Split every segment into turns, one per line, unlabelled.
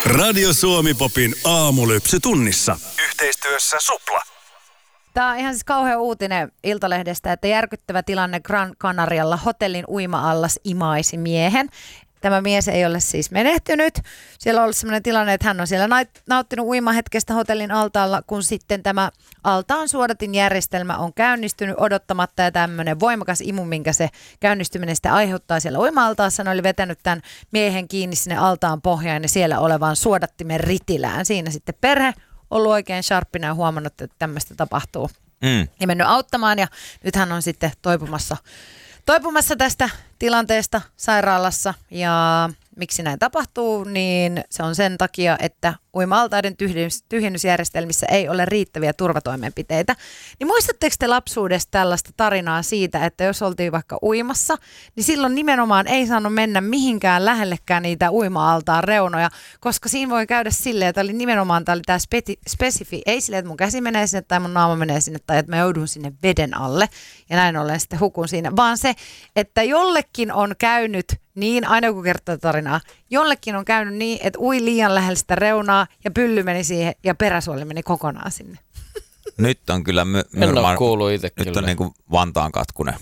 Radio Suomi-popin aamulypsy tunnissa. Yhteistyössä Supla.
Tämä on ihan siis kauhean uutinen Iltalehdestä, että järkyttävä tilanne Gran Canarialla. Hotellin uima-allas imaisi miehen. Tämä mies ei ole siis menehtynyt. Siellä on ollut sellainen tilanne, että hän on siellä nauttinut uimahetkestä hotellin altaalla, kun sitten tämä altaan suodatin järjestelmä on käynnistynyt odottamatta ja tämmöinen voimakas imu, minkä se käynnistyminen sitten aiheuttaa siellä uima-altaassa. Ne oli vetänyt tämän miehen kiinni sinne altaan pohjaan ja siellä olevaan suodattimen ritilään. Siinä sitten perhe ollut oikein sharppina ja huomannut, että tämmöistä tapahtuu. Ja mennyt auttamaan ja nyt hän on sitten toipumassa tästä tilanteesta sairaalassa ja miksi näin tapahtuu, niin se on sen takia, että uima-altaiden tyhjennysjärjestelmissä ei ole riittäviä turvatoimenpiteitä. Niin muistatteko te lapsuudesta tällaista tarinaa siitä, että jos oltiin vaikka uimassa, niin silloin nimenomaan ei saanut mennä mihinkään lähellekään niitä uima-altaan reunoja, koska siinä voi käydä silleen, että tämä oli tämä spesifi, ei silleen, että mun käsi menee sinne tai mun naama menee sinne tai että mä joudun sinne veden alle ja näin ollen sitten hukun siinä, vaan se, että jollekin on käynyt niin, aina kun kertoo tarinaa, jollekin on käynyt niin, että ui liian lähellä sitä reunaa ja pylly meni siihen ja peräsuoli meni kokonaan sinne.
Nyt on kyllä nyt on niin kuin Vantaan katkunen.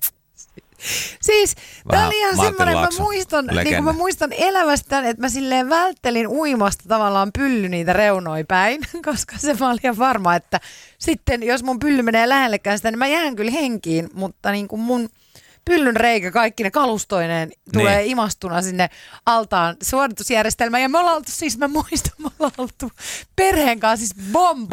Siis tämä oli ihan semmoinen, mä muistan elämästä, että mä silleen välttelin uimasta tavallaan pylly niitä reunoja päin, koska se mä olin ihan varma, että sitten jos mun pylly menee lähellekään sitä, niin mä jään kyllä henkiin, mutta niin kuin mun pyllyn reikä kaikki ne kalustoineen tulee imastuna sinne altaan suoritusjärjestelmään. Ja me ollaan oltu, siis mä muistan, me ollaan oltu perheen kanssa siis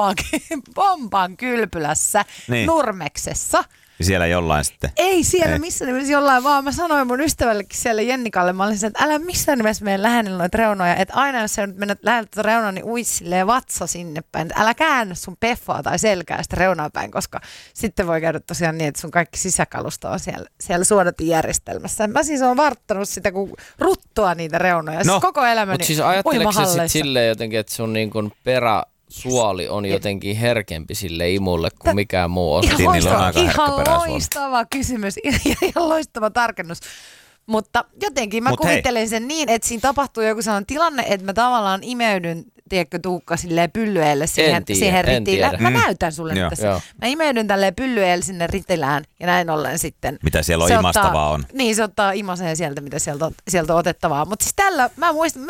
bomban kylpylässä Nurmeksessa.
Ja siellä jollain sitten?
Ei siellä missään nimessä jollain, vaan mä sanoin mun ystävällekin siellä Jennikalle, mä olin sen, että älä missään nimessä mene lähellä noita reunoja, että aina jos sä nyt menet lähellä tuota reunaa, niin ui silleen vatsa sinne päin, että älä käännä sun peffaa tai selkää sitä reunaa päin, koska sitten voi käydä tosiaan niin, että sun kaikki sisäkalusto on siellä suodatinjärjestelmässä. Mä siis oon varttanut sitä kuin ruttua niitä reunoja, siis koko elämäni
mutta siis ajatteleeko se sitten silleen jotenkin, että sun niin kuin suoli on jotenkin herkempi sille imulle kuin mikään muu osa.
Ihan loistava kysymys, ihan loistava tarkennus. Mutta jotenkin mä kuvittelen sen niin, että siinä tapahtuu joku sellainen tilanne, että mä tavallaan imeydyn, tiedätkö Tuukka, silleen pyllyelle siihen ritilään. Mä näytän sulle nyt tässä. Mä imeydyn tälleen pyllyelle sinne ritilään ja näin ollen sitten.
Mitä siellä on imastavaa on.
Niin, se ottaa imaseen sieltä, mitä sieltä on otettavaa. Mutta siis tällä, mä muistan,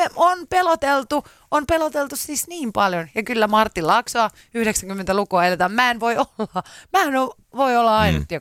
on peloteltu siis niin paljon. Ja kyllä Martin Laaksoa 90-lukua eletään. Mä en voi olla ainut,